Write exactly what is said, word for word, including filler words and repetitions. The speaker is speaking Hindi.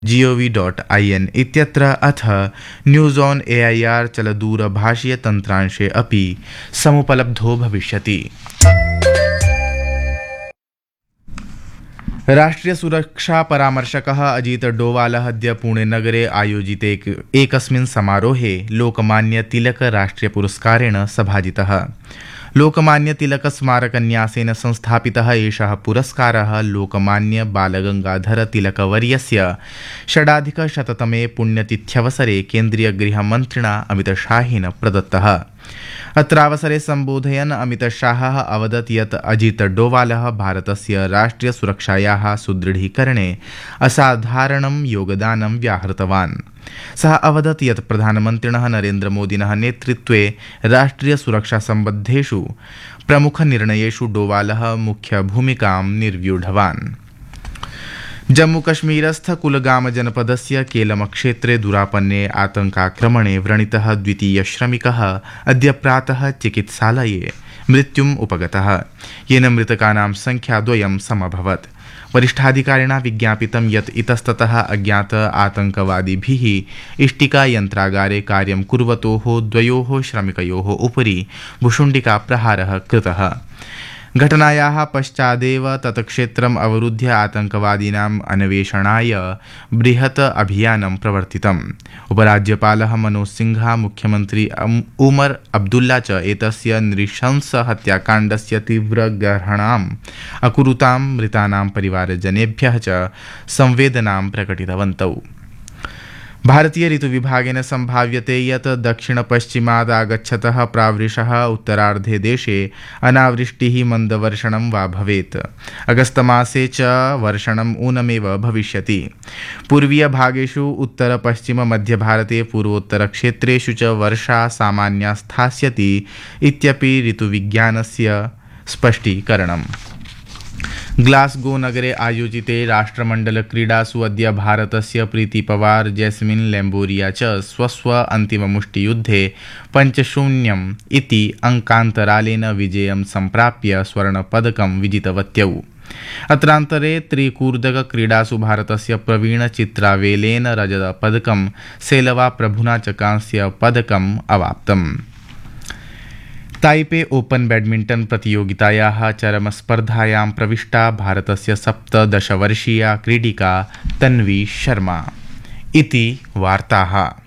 जीओवी डॉट आईएन इत्यत्र अथ न्यूज़ ऑन एआईआर चलदूरभाषीयतन्त्रांशे अपि समुपलब्धो भविष्यति। राष्ट्रीय सुरक्षा परामर्शकः अजीत डोवालः अद्य पुणेनगरे आयोजिते एकस्मिन् समारोहे लोकमान्य तिलक राष्ट्रीय पुरस्कारेण सभाजितः। लोकमान्य तिलक स्मारकन्यासेन संस्थापितः एषः पुरस्कारः लोकमान्य बालगंगाधर तिलकवर्यस्य षडाधिकशततमे पुण्यतिथ्यवसरे केन्द्रीयगृहमन्त्रिणा अमितशाहेन प्रदत्तः। अत्रावसरे सम्बोधयन् अमितशाहः अवदत् यत् अजित डोवालः भारतस्य राष्ट्रिय सुरक्षायाः सुदृढीकरणे असाधारणं योगदानं व्याहृतवान्। सः अवदत् यत् प्रधानमन्त्रिणः नरेन्द्रमोदिनः नेतृत्वे राष्ट्रिय सुरक्षा सम्बद्धेषु प्रमुखनिर्णयेषु डोवालः मुख्यभूमिकां निर्व्यूढवान्। जम्मूकश्मीरस्थ कुलगाम जनपदस्य केलमक्षेत्रे दुरापन्ने आतङ्काक्रमणे व्रणितः द्वितीय श्रमिकः अद्य प्रातः चिकित्सालये मृत्युम् उपगतः, येन मृतकानां संख्या द्वयं समभवत्। वरिष्ठाधिकारिणा विज्ञापितं यत् इतस्ततः अज्ञात आतङ्कवादिभिः इष्टिकायन्त्रागारे कार्यं कुर्वतोः द्वयोः श्रमिकयोः उपरि भुशुण्डिकाप्रहारः कृतः। घटनायाः पश्चादेव तत्क्षेत्रम् अवरुध्य आतङ्कवादीनाम् अन्वेषणाय बृहत् अभियानं प्रवर्तितम्। उपराज्यपालः मनोज सिंह, मुख्यमन्त्री उमर अब्दुल्ला च एतस्य नृशंस हत्याकाण्डस्य तीव्रग्रहणाम् अकुरुतां मृतानां परिवारजनेभ्यः च संवेदनां प्रकटितवन्तौ। भारतीय ऋतुविभागेन सम्भाव्यते यत् दक्षिणपश्चिमादागच्छतः प्रावृषः उत्तरार्धे देशे अनावृष्टिः मन्दवर्षणं वा भवेत्। अगस्तमासे च वर्षणम् ऊनमेव भविष्यति। पूर्वीयभागेषु उत्तरपश्चिममध्यभारते पूर्वोत्तरक्षेत्रेषु च वर्षा सामान्या स्थास्यति इत्यपि ऋतुविज्ञानस्य स्पष्टीकरणम्। ग्लासगो नगरे आयोजिते राष्ट्रमण्डलक्रीडासु अद्य भारतस्य प्रीति पवार, जैस्मिन लेम्बोरिया च स्वस्व अन्तिममुष्टियुद्धे पञ्चशून्यम् इति अङ्कान्तरालेन विजयं सम्प्राप्य स्वर्णपदकं विजितवत्यौ। अत्रान्तरे त्रिकूर्दकक्रीडासु भारतस्य प्रवीण चित्रावेलेन रजतपदकं, सेलवा प्रभुना च कांस्यपदकम् अवाप्तम्। ताइपे ओपन बैडमिंटन प्रतियोगितायाः चरमस्पर्धायां प्रविष्टा भारतस्य सप्तदशवर्षीया क्रीडिका तन्वी शर्मा। इति वार्ताः।